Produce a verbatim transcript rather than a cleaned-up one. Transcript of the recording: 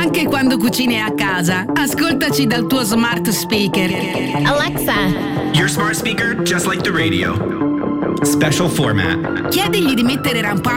anche quando cucini a casa. Ascoltaci dal tuo smart speaker. Alexa, your smart speaker just like the radio. Special format. Chiedigli di mettere Rampante